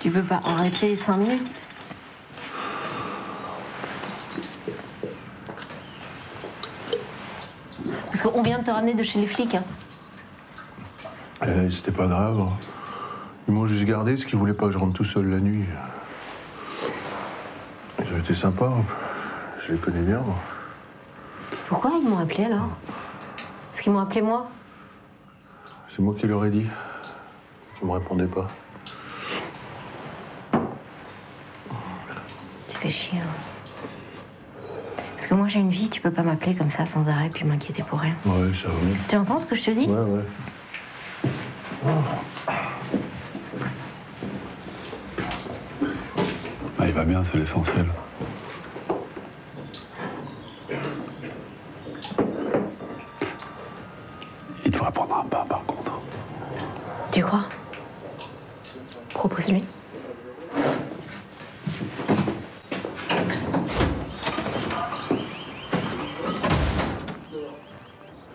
Tu peux pas arrêter 5 minutes? Parce qu'on vient de te ramener de chez les flics. Hein. C'était pas grave. Ils m'ont juste gardé parce qu'ils voulaient pas que je rentre tout seul la nuit. Ils ont été sympas. Je les connais bien, moi. Pourquoi ils m'ont appelé, alors? Parce qu'ils m'ont appelé moi? C'est moi qui leur ai dit. Ils me répondaient pas. Tu fais chier. Hein. Parce que moi, j'ai une vie, tu peux pas m'appeler comme ça sans arrêt puis m'inquiéter pour rien. Ouais, ça va. Tu entends ce que je te dis? Ouais. Ah, il va bien, c'est l'essentiel. Il devrait prendre un bain, par contre. Tu crois? Propose-lui.